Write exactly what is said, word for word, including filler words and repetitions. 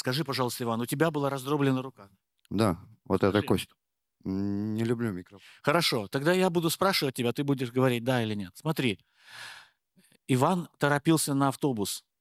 Скажи, пожалуйста, Иван, у тебя была раздроблена рука? Да, вот эта Скажи. кость. М, Не люблю микрофон. Хорошо, тогда я буду спрашивать тебя, ты будешь говорить да или нет. Смотри, Иван торопился на автобус.